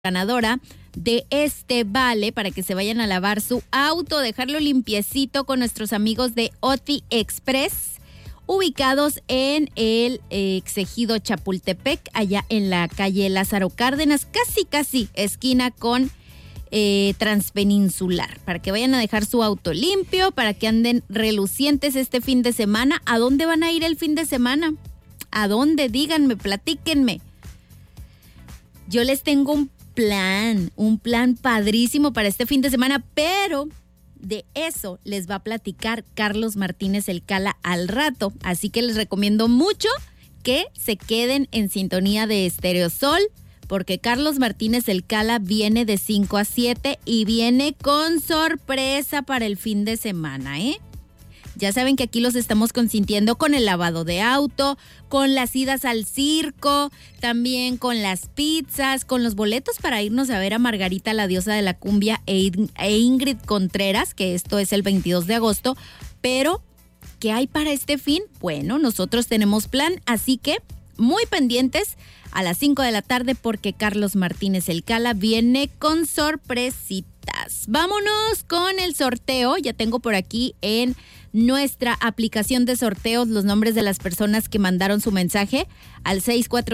ganadora de este vale para que se vayan a lavar su auto, dejarlo limpiecito con nuestros amigos de OTI Express, ubicados en el ejido Chapultepec, allá en la calle Lázaro Cárdenas, casi esquina con Transpeninsular, para que vayan a dejar su auto limpio, para que anden relucientes este fin de semana. ¿A dónde van a ir el fin de semana? ¿A dónde? Díganme, platíquenme. Yo les tengo un plan padrísimo para este fin de semana, pero de eso les va a platicar Carlos Martínez El Cala al rato, así que les recomiendo mucho que se queden en sintonía de Estéreo Sol, porque Carlos Martínez El Cala viene de 5 a 7 y viene con sorpresa para el fin de semana, Ya saben que aquí los estamos consintiendo con el lavado de auto, con las idas al circo, también con las pizzas, con los boletos para irnos a ver a Margarita, la diosa de la cumbia, e Ingrid Contreras, que esto es el 22 de agosto. Pero, ¿qué hay para este fin? Bueno, nosotros tenemos plan, así que muy pendientes a las 5 de la tarde porque Carlos Martínez El Cala viene con sorpresitas. Vámonos con el sorteo. Ya tengo por aquí en nuestra aplicación de sorteos los nombres de las personas que mandaron su mensaje al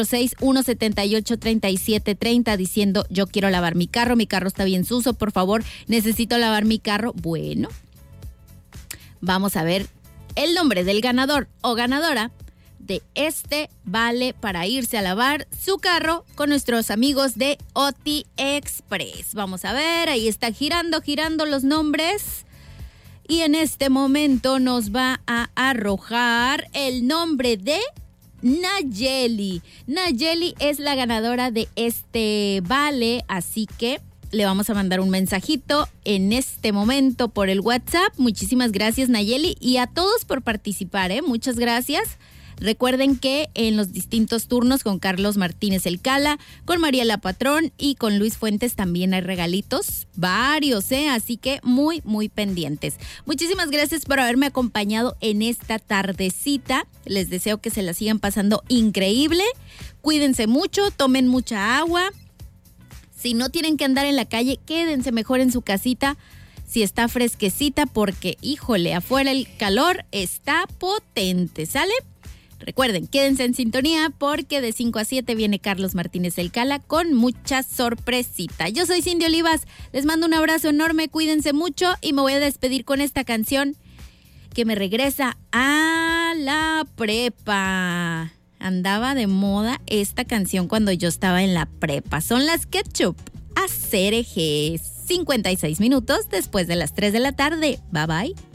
646-178-3730 diciendo: yo quiero lavar mi carro está bien sucio, por favor, necesito lavar mi carro. Bueno, vamos a ver el nombre del ganador o ganadora de este vale para irse a lavar su carro con nuestros amigos de OTI Express. Vamos a ver, ahí está girando los nombres. Y en este momento nos va a arrojar el nombre de Nayeli. Nayeli es la ganadora de este vale, así que le vamos a mandar un mensajito en este momento por el WhatsApp. Muchísimas gracias, Nayeli, y a todos por participar, muchas gracias. Recuerden que en los distintos turnos con Carlos Martínez El Cala, con Mariela Patrón y con Luis Fuentes también hay regalitos, varios, así que muy pendientes. Muchísimas gracias por haberme acompañado en esta tardecita. Les deseo que se la sigan pasando increíble. Cuídense mucho, tomen mucha agua. Si no tienen que andar en la calle, quédense mejor en su casita si está fresquecita, porque, híjole, afuera el calor está potente, ¿sale? Recuerden, quédense en sintonía porque de 5 a 7 viene Carlos Martínez El Cala con mucha sorpresita. Yo soy Cindy Olivas, les mando un abrazo enorme, cuídense mucho y me voy a despedir con esta canción que me regresa a la prepa. Andaba de moda esta canción cuando yo estaba en la prepa. Son las Ketchup, a CRG, 56 minutos después de las 3 de la tarde. Bye bye.